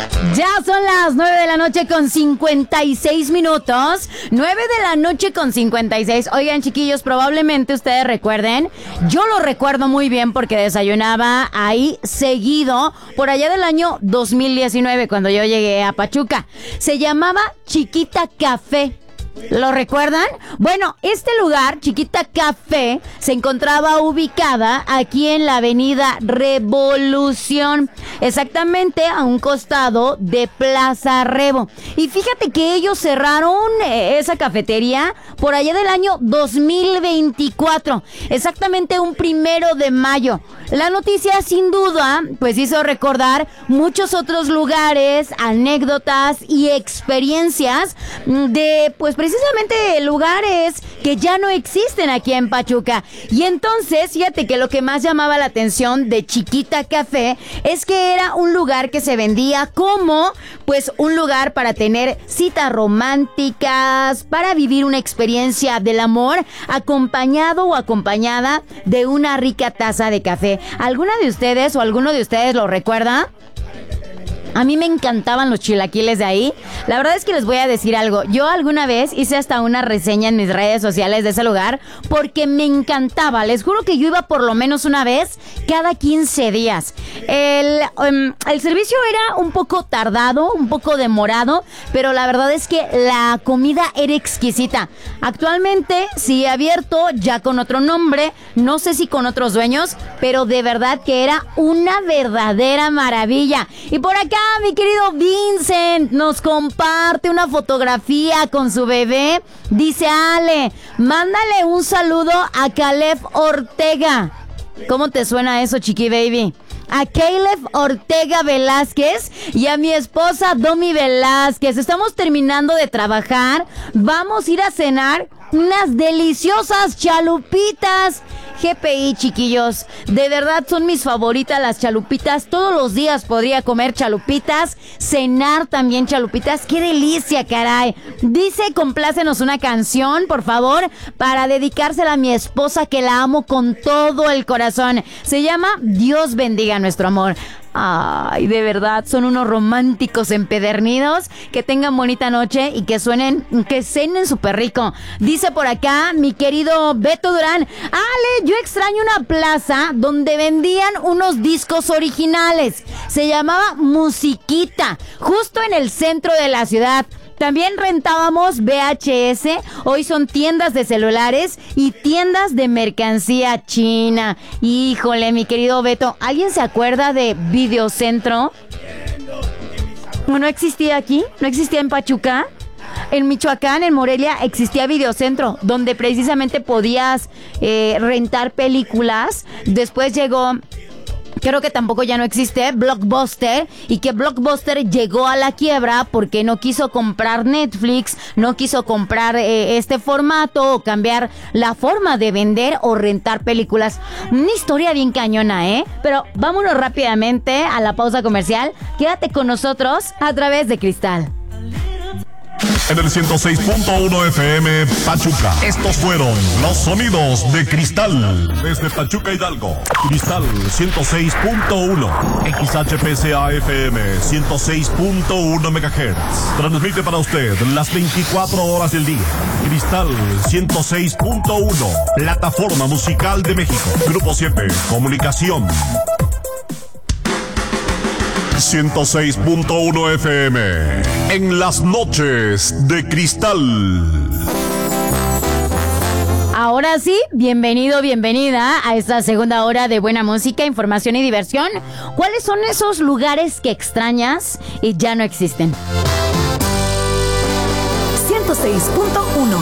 Ya son las 9 de la noche con 56 minutos. 9 de la noche con 56. Oigan, chiquillos, probablemente ustedes recuerden. Yo lo recuerdo muy bien porque desayunaba ahí seguido por allá del año 2019 cuando yo llegué a Pachuca. Se llamaba Chiquita Café. ¿Lo recuerdan? Bueno, este lugar, Chiquita Café, se encontraba ubicada aquí en la avenida Revolución, exactamente a un costado de Plaza Rebo. Y fíjate que ellos cerraron esa cafetería por allá del año 2024, exactamente un 1 de mayo. La noticia, sin duda, pues hizo recordar muchos otros lugares, anécdotas y experiencias de, pues precisamente lugares que ya no existen aquí en Pachuca. Y entonces, fíjate que lo que más llamaba la atención de Chiquita Café es que era un lugar que se vendía como, pues, un lugar para tener citas románticas, para vivir una experiencia del amor, acompañado o acompañada de una rica taza de café. ¿Alguna de ustedes o alguno de ustedes lo recuerda? A mí me encantaban los chilaquiles de ahí. La verdad es que les voy a decir algo. Yo alguna vez hice hasta una reseña en mis redes sociales de ese lugar porque me encantaba. Les juro que yo iba por lo menos una vez cada 15 días. El servicio era un poco tardado, un poco demorado, pero la verdad es que la comida era exquisita. Actualmente sigue abierto, ya con otro nombre, no sé si con otros dueños, pero de verdad que era una verdadera maravilla. Y por acá mi querido Vincent nos comparte una fotografía con su bebé. Dice: Ale, mándale un saludo a Caleb Ortega. ¿Cómo te suena eso, chiqui baby? A Caleb Ortega Velázquez y a mi esposa Domi Velázquez. Estamos terminando de trabajar. Vamos a ir a cenar unas deliciosas chalupitas. GPI, chiquillos, de verdad son mis favoritas las chalupitas. Todos los días podría comer chalupitas, cenar también chalupitas. ¡Qué delicia, caray! Dice: complácenos una canción, por favor, para dedicársela a mi esposa, que la amo con todo el corazón. Se llama Dios bendiga nuestro amor. Ay, de verdad, son unos románticos empedernidos. Que tengan bonita noche y que cenen súper rico. Dice por acá mi querido Beto Durán: Ale, yo extraño una plaza donde vendían unos discos originales. Se llamaba Musiquita, justo en el centro de la ciudad. También rentábamos VHS, hoy son tiendas de celulares y tiendas de mercancía china. Híjole, mi querido Beto, ¿alguien se acuerda de Videocentro? ¿No existía aquí? ¿No existía en Pachuca? En Michoacán, en Morelia, existía Videocentro, donde precisamente podías rentar películas. Después llegó... creo que tampoco ya no existe Blockbuster, y que Blockbuster llegó a la quiebra porque no quiso comprar Netflix, no quiso comprar este formato o cambiar la forma de vender o rentar películas. Una historia bien cañona, ¿eh? Pero vámonos rápidamente a la pausa comercial. Quédate con nosotros a través de Cristal. En el 106.1 FM Pachuca. Estos fueron los sonidos de Cristal. Desde Pachuca, Hidalgo. Cristal 106.1. XHPCA FM 106.1 MHz. Transmite para usted las 24 horas del día. Cristal 106.1. Plataforma musical de México. Grupo 7. Comunicación. 106.1 FM. En las noches de Cristal. Ahora sí, bienvenido, bienvenida a esta segunda hora de buena música, información y diversión. ¿Cuáles son esos lugares que extrañas y ya no existen? 106.1